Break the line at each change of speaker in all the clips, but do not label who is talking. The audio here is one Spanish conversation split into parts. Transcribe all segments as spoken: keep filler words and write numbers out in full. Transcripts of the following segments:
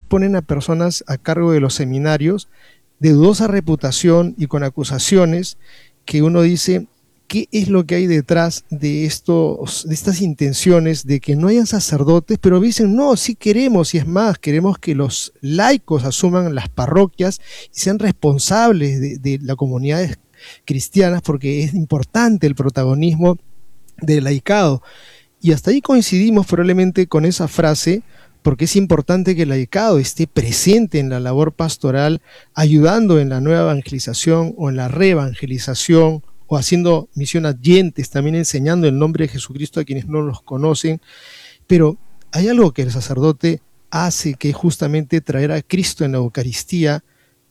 ponen a personas a cargo de los seminarios de dudosa reputación y con acusaciones que uno dice, ¿qué es lo que hay detrás de, estos, de estas intenciones de que no hayan sacerdotes? Pero dicen, no, sí queremos, y es más, queremos que los laicos asuman las parroquias y sean responsables de, de las comunidades cristianas, porque es importante el protagonismo del laicado. Y hasta ahí coincidimos probablemente con esa frase, porque es importante que el laicado esté presente en la labor pastoral, ayudando en la nueva evangelización o en la reevangelización, o haciendo misión adyentes, también enseñando el nombre de Jesucristo a quienes no los conocen. Pero hay algo que el sacerdote hace, que es justamente traer a Cristo en la Eucaristía,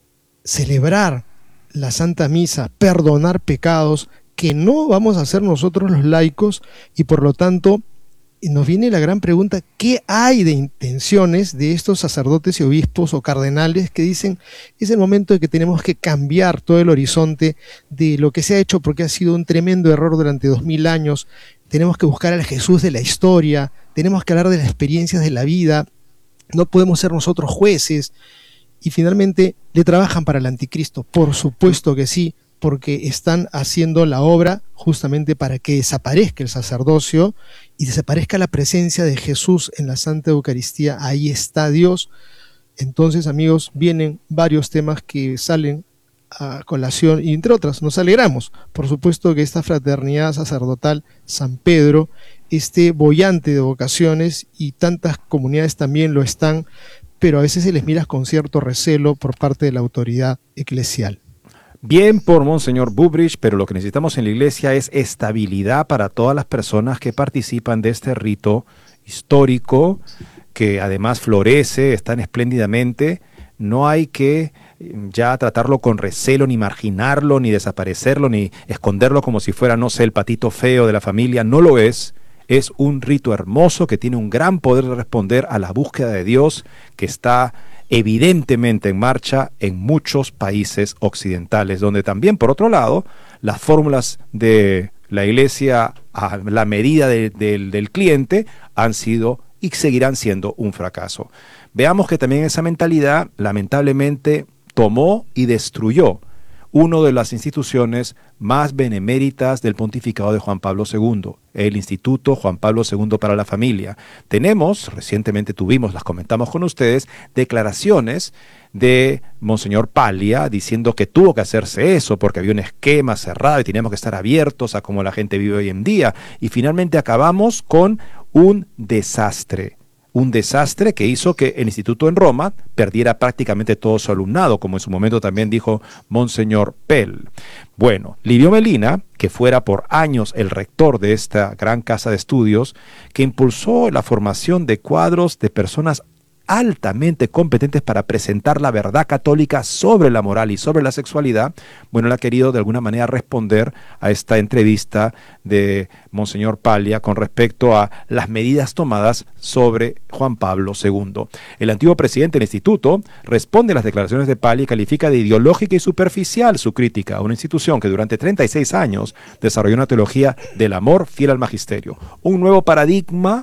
celebrar la Santa Misa, perdonar pecados que no vamos a hacer nosotros los laicos, y por lo tanto nos viene la gran pregunta, ¿qué hay de intenciones de estos sacerdotes y obispos o cardenales que dicen, es el momento de que tenemos que cambiar todo el horizonte de lo que se ha hecho porque ha sido un tremendo error durante dos mil años, tenemos que buscar al Jesús de la historia, tenemos que hablar de las experiencias de la vida, no podemos ser nosotros jueces? Y finalmente le trabajan para el anticristo, por supuesto que sí, porque están haciendo la obra justamente para que desaparezca el sacerdocio y desaparezca la presencia de Jesús en la Santa Eucaristía. Ahí está Dios. Entonces, amigos, vienen varios temas que salen a colación, y entre otras nos alegramos, por supuesto, que esta fraternidad sacerdotal San Pedro esté boyante de vocaciones, y tantas comunidades también lo están, pero a veces se les mira con cierto recelo por parte de la autoridad eclesial.
Bien por Monseñor Bubrich, pero lo que necesitamos en la iglesia es estabilidad para todas las personas que participan de este rito histórico, que además florece, están espléndidamente. No hay que ya tratarlo con recelo, ni marginarlo, ni desaparecerlo, ni esconderlo como si fuera, no sé, el patito feo de la familia. No lo es. Es un rito hermoso que tiene un gran poder de responder a la búsqueda de Dios, que está evidentemente en marcha en muchos países occidentales, donde también, por otro lado, las fórmulas de la iglesia a la medida de, de, del cliente han sido y seguirán siendo un fracaso. Veamos que también esa mentalidad lamentablemente tomó y destruyó una de las instituciones más beneméritas del pontificado de Juan Pablo segundo, el Instituto Juan Pablo segundo para la Familia. Tenemos, recientemente tuvimos, las comentamos con ustedes, declaraciones de Monseñor Paglia diciendo que tuvo que hacerse eso porque había un esquema cerrado y teníamos que estar abiertos a cómo la gente vive hoy en día. Y finalmente acabamos con un desastre. Un desastre que hizo que el instituto en Roma perdiera prácticamente todo su alumnado, como en su momento también dijo Monseñor Pell. Bueno, Livio Melina, que fuera por años el rector de esta gran casa de estudios, que impulsó la formación de cuadros de personas altamente competentes para presentar la verdad católica sobre la moral y sobre la sexualidad, bueno, él ha querido de alguna manera responder a esta entrevista de Monseñor Paglia con respecto a las medidas tomadas sobre Juan Pablo segundo. El antiguo presidente del instituto responde a las declaraciones de Paglia y califica de ideológica y superficial su crítica a una institución que durante treinta y seis años desarrolló una teología del amor fiel al magisterio, un nuevo paradigma,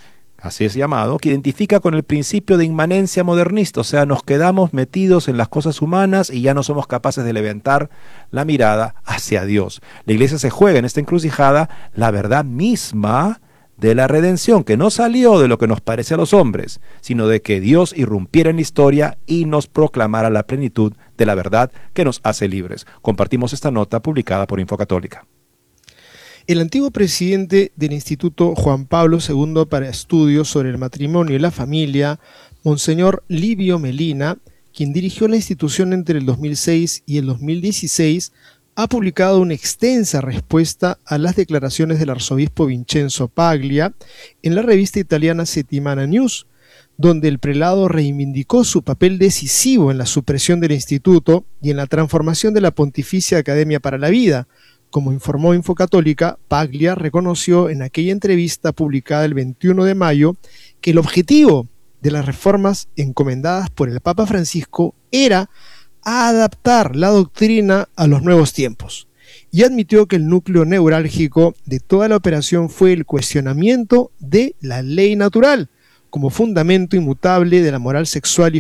así es llamado, que identifica con el principio de inmanencia modernista, o sea, nos quedamos metidos en las cosas humanas y ya no somos capaces de levantar la mirada hacia Dios. La iglesia se juega en esta encrucijada la verdad misma de la redención, que no salió de lo que nos parece a los hombres, sino de que Dios irrumpiera en la historia y nos proclamara la plenitud de la verdad que nos hace libres. Compartimos esta nota publicada por Infocatólica.
El antiguo presidente del Instituto Juan Pablo segundo para Estudios sobre el Matrimonio y la Familia, Monseñor Livio Melina, quien dirigió la institución entre el dos mil seis y el dos mil dieciséis, ha publicado una extensa respuesta a las declaraciones del arzobispo Vincenzo Paglia en la revista italiana Settimana News, donde el prelado reivindicó su papel decisivo en la supresión del instituto y en la transformación de la Pontificia Academia para la Vida. Como informó Infocatólica, Paglia reconoció en aquella entrevista publicada el veintiuno de mayo que el objetivo de las reformas encomendadas por el Papa Francisco era adaptar la doctrina a los nuevos tiempos, y admitió que el núcleo neurálgico de toda la operación fue el cuestionamiento de la ley natural como fundamento inmutable de la moral sexual y